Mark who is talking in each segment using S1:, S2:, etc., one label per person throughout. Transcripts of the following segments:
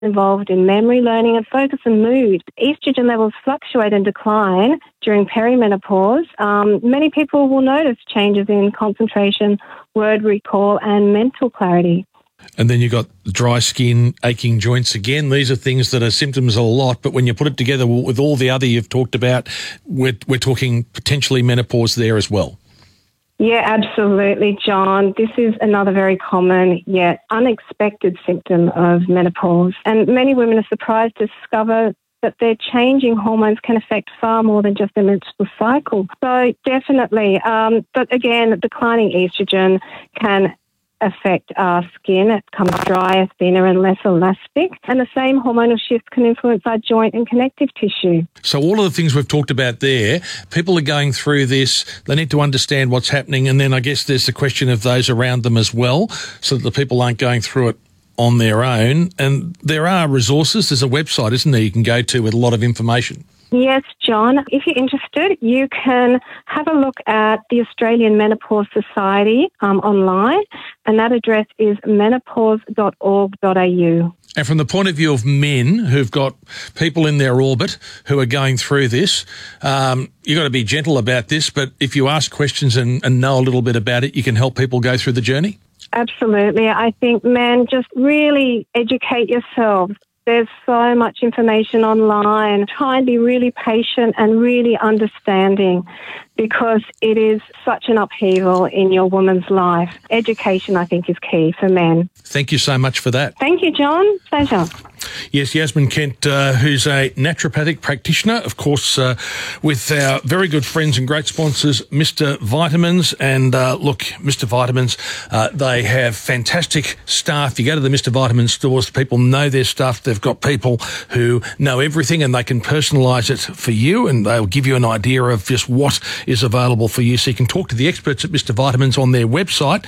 S1: involved in memory, learning and focus and mood. Estrogen levels fluctuate and decline during perimenopause. Many people will notice changes in concentration, word recall and mental clarity.
S2: And then you've got dry skin, aching joints again. These are things that are symptoms a lot, but when you put it together with all the other you've talked about, we're talking potentially menopause there as well.
S1: Yeah, absolutely, John. This is another very common yet unexpected symptom of menopause. And many women are surprised to discover that their changing hormones can affect far more than just their menstrual cycle. So definitely, but again, declining estrogen can affect our skin. It becomes drier, thinner and less elastic. And the same hormonal shifts can influence our joint and connective tissue.
S2: So all of the things we've talked about there, people are going through this, they need to understand what's happening, and then I guess there's the question of those around them as well, so that the people aren't going through it on their own. And there are resources. There's a website, isn't there, you can go to with a lot of information.
S1: Yes, John. If you're interested, you can have a look at the Australian Menopause Society online, and that address is menopause.org.au.
S2: And from the point of view of men who've got people in their orbit who are going through this, you've got to be gentle about this, but if you ask questions and know a little bit about it, you can help people go through the journey?
S1: Absolutely. I think, men, just really educate yourselves. There's so much information online. Try and be really patient and really understanding, because it is such an upheaval in your woman's life. Education, I think, is key for men.
S2: Thank you so much for that.
S1: Thank you, John. Pleasure.
S2: Yes, Yasmin Kent, who's a naturopathic practitioner, of course, with our very good friends and great sponsors, Mr. Vitamins. And look, Mr. Vitamins, they have fantastic staff. You go to the Mr. Vitamins stores, people know their stuff. They've got people who know everything and they can personalise it for you, and they'll give you an idea of just what is available for you. So you can talk to the experts at Mr. Vitamins on their website,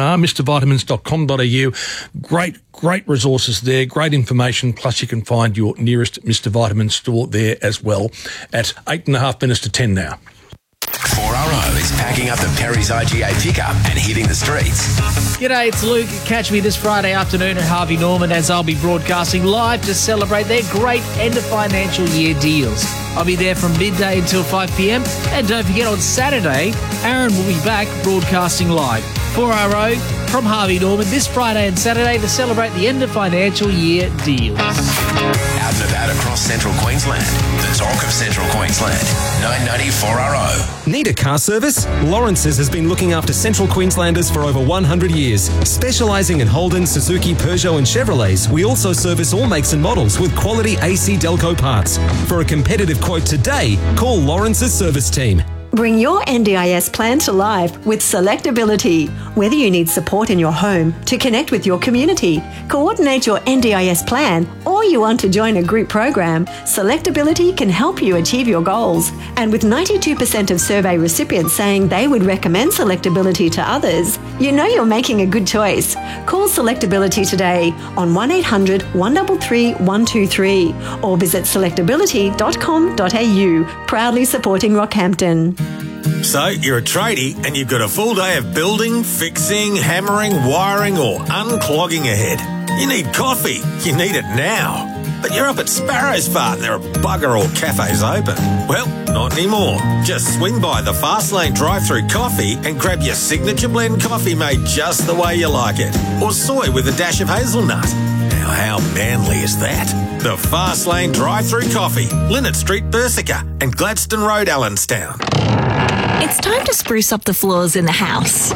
S2: mrmrvitamins.com.au. Great resources there, great information, plus you can find your nearest Mr. Vitamins store there as well at 8.5 minutes to 10 now.
S3: 4RO is packing up the Perry's IGA pickup and hitting the streets.
S4: G'day, it's Luke. Catch me this Friday afternoon at Harvey Norman as I'll be broadcasting live to celebrate their great end of financial year deals. I'll be there from midday until 5 p.m. And don't forget, on Saturday, Aaron will be back broadcasting live. 4RO from Harvey Norman this Friday and Saturday to celebrate the end of financial year deals.
S3: Out and about across Central Queensland. The talk of Central Queensland. 990 4RO.
S5: Need a car service? Lawrence's has been looking after Central Queenslanders for over 100 years. Specialising in Holden, Suzuki, Peugeot and Chevrolets, we also service all makes and models with quality AC Delco parts. For a competitive quote today, call Lawrence's service team.
S6: Bring your NDIS plan to life with Selectability. Whether you need support in your home, to connect with your community, coordinate your NDIS plan, or you want to join a group program, Selectability can help you achieve your goals. And with 92% of survey recipients saying they would recommend Selectability to others, you know you're making a good choice. Call Selectability today on 1800 133 123 or visit selectability.com.au, proudly supporting Rockhampton.
S7: So, you're a tradie and you've got a full day of building, fixing, hammering, wiring or unclogging ahead. You need coffee. You need it now. But you're up at Sparrow's Fart and there are bugger all cafes open. Well, not anymore. Just swing by the Fastlane drive-thru coffee and grab your signature blend coffee made just the way you like it. Or soy with a dash of hazelnut. Now, how manly is that? The Fastlane drive-thru coffee. Linnet Street, Bersica and Gladstone Road, Allenstown.
S8: It's time to spruce up the floors in the house.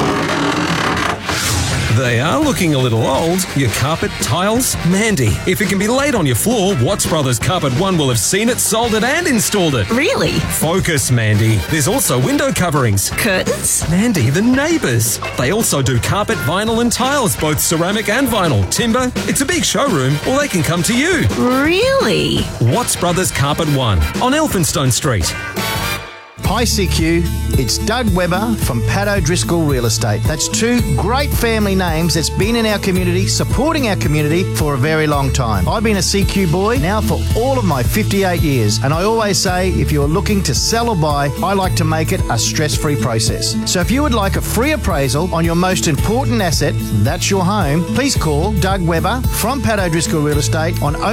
S5: They are looking a little old. Your carpet, tiles, Mandy. If it can be laid on your floor, Watts Brothers Carpet One will have seen it, sold it and installed it.
S8: Really?
S5: Focus, Mandy. There's also window coverings.
S8: Curtains?
S5: Mandy, the neighbours. They also do carpet, vinyl and tiles, both ceramic and vinyl. Timber. It's a big showroom, or they can come to you.
S8: Really?
S5: Watts Brothers Carpet One on Elphinstone Street.
S9: Hi CQ, it's Doug Webber from Pat O'Driscoll Real Estate. That's two great family names that's been in our community, supporting our community for a very long time. I've been a CQ boy now for all of my 58 years, and I always say if you're looking to sell or buy, I like to make it a stress-free process. So if you would like a free appraisal on your most important asset, that's your home, please call Doug Webber from Pat O'Driscoll Real Estate on